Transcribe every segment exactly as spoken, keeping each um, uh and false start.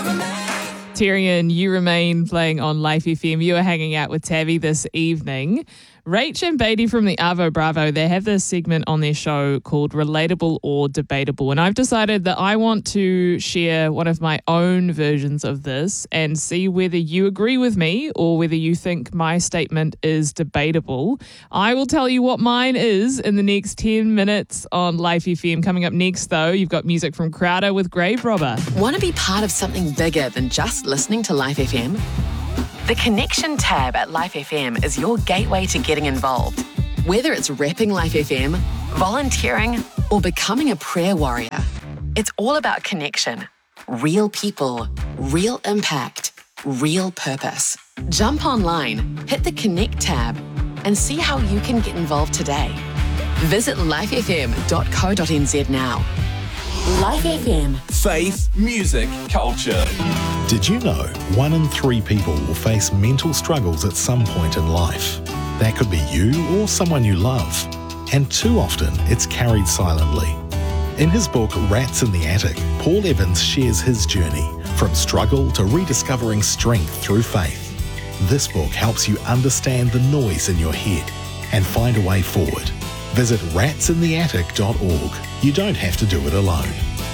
Tyrion, You Remain, playing on Life F M. You are hanging out with Tabby this evening. Rach and Beatty from the Arvo Bravo, they have this segment on their show called Relatable or Debatable. And I've decided that I want to share one of my own versions of this and see whether you agree with me or whether you think my statement is debatable. I will tell you what mine is in the next ten minutes on Life F M. Coming up next, though, you've got music from Crowder with Grave Robber. Want to be part of something bigger than just listening to Life F M? The Connection tab at Life F M is your gateway to getting involved. Whether it's repping Life F M, volunteering, or becoming a prayer warrior, it's all about connection. Real people, real impact, real purpose. Jump online, hit the Connect tab, and see how you can get involved today. Visit life f m dot co dot n z now. Life F M. Faith, music, culture. Did you know one in three people will face mental struggles at some point in life? That could be you or someone you love. And too often, it's carried silently. In his book, Rats in the Attic, Paul Evans shares his journey from struggle to rediscovering strength through faith. This book helps you understand the noise in your head and find a way forward. Visit rats in the attic dot org. You don't have to do it alone.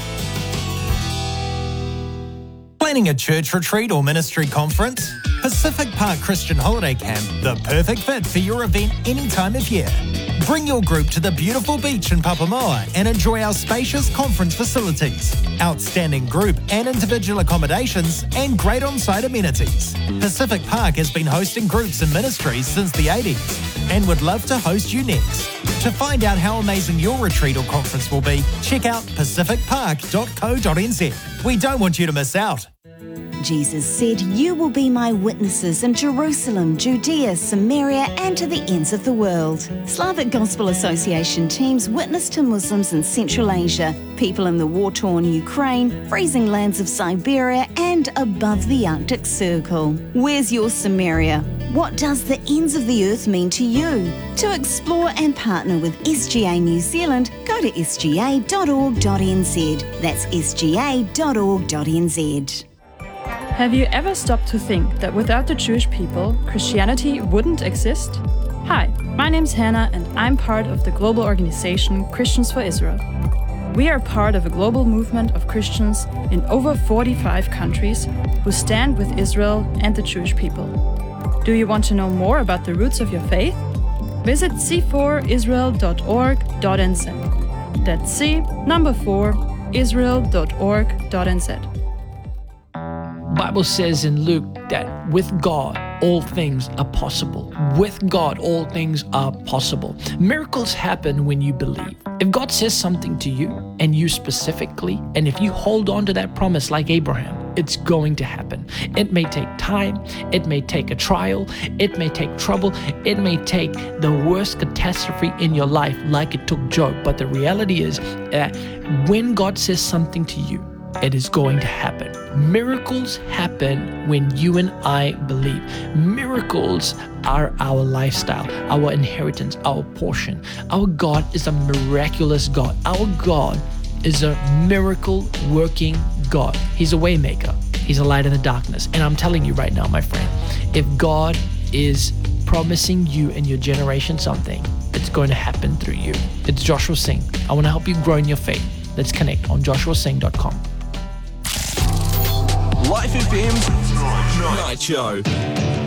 Planning a church retreat or ministry conference? Pacific Park Christian Holiday Camp, the perfect fit for your event any time of year. Bring your group to the beautiful beach in Papamoa and enjoy our spacious conference facilities, outstanding group and individual accommodations, and great on-site amenities. Pacific Park has been hosting groups and ministries since the eighties and would love to host you next. To find out how amazing your retreat or conference will be, check out pacific park dot co dot n z. We don't want you to miss out. Jesus said, "You will be my witnesses in Jerusalem, Judea, Samaria, and to the ends of the world." Slavic Gospel Association teams witness to Muslims in Central Asia, people in the war-torn Ukraine, freezing lands of Siberia, and above the Arctic Circle. Where's your Samaria? What does the ends of the earth mean to you? To explore and partner with S G A New Zealand, go to s g a dot org dot n z. That's s g a dot org dot n z. Have you ever stopped to think that without the Jewish people, Christianity wouldn't exist? Hi, my name's Hannah and I'm part of the global organization Christians for Israel. We are part of a global movement of Christians in over forty-five countries who stand with Israel and the Jewish people. Do you want to know more about the roots of your faith? Visit c four israel dot org dot n z. That's C, number four, israel dot org dot n z. Bible says in Luke that with God, all things are possible. With God, all things are possible. Miracles happen when you believe. If God says something to you, and you specifically, and if you hold on to that promise like Abraham, it's going to happen. It may take time, it may take a trial, it may take trouble, it may take the worst catastrophe in your life like it took Job. But the reality is that when God says something to you, it is going to happen. Miracles happen when you and I believe. Miracles are our lifestyle, our inheritance, our portion. Our God is a miraculous God. Our God is a miracle working God. He's a way maker. He's a light in the darkness. And I'm telling you right now, my friend, if God is promising you and your generation something, it's going to happen through you. It's Joshua Singh. I want to help you grow in your faith. Let's connect on joshua singh dot com. Life F M Night Show.